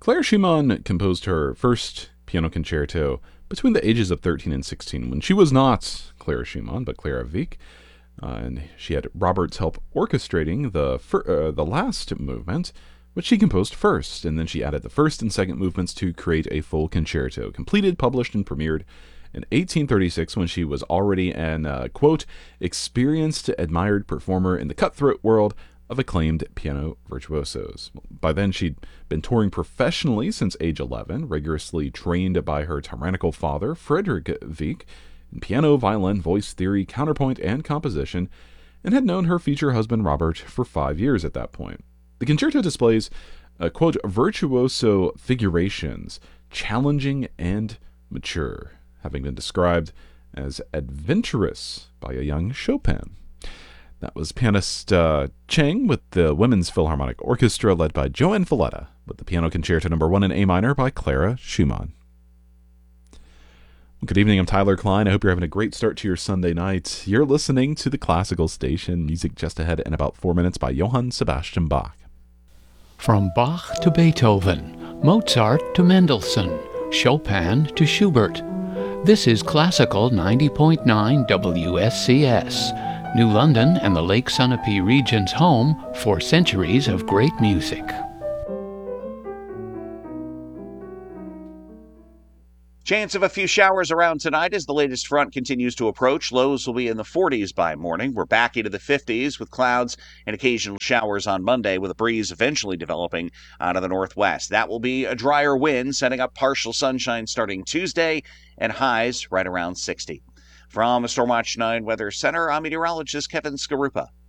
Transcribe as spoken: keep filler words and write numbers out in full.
Clara Schumann composed her first piano concerto between the ages of thirteen and sixteen, when she was not Clara Schumann, but Clara Wieck. Uh, and she had Robert's help orchestrating the fir- uh, the last movement, which she composed first, and then she added the first and second movements to create a full concerto, completed, published, and premiered in eighteen thirty-six, when she was already an, uh, quote, experienced, admired performer in the cutthroat world of acclaimed piano virtuosos. By then, she'd been touring professionally since age eleven, rigorously trained by her tyrannical father, Frederick Wieck, in piano, violin, voice theory, counterpoint, and composition, and had known her future husband Robert for five years at that point. The concerto displays, uh, quote, virtuoso figurations, challenging and mature, having been described as adventurous by a young Chopin. That was pianist uh, Chang with the Women's Philharmonic Orchestra, led by Joanne Valletta, with the Piano Concerto Number One in A minor by Clara Schumann. Well, good evening, I'm Tyler Klein. I hope you're having a great start to your Sunday night. You're listening to the Classical Station. Music just ahead in about four minutes by Johann Sebastian Bach. From Bach to Beethoven, Mozart to Mendelssohn, Chopin to Schubert. This is Classical ninety point nine W S C S, New London and the Lake Sunapee region's home for centuries of great music. Chance of a few showers around tonight as the latest front continues to approach. Lows will be in the forties by morning. We're back into the fifties with clouds and occasional showers on Monday, with a breeze eventually developing out of the northwest. That will be a drier wind, setting up partial sunshine starting Tuesday, and highs right around sixty. From the Stormwatch nine Weather Center, I'm meteorologist Kevin Skarupa.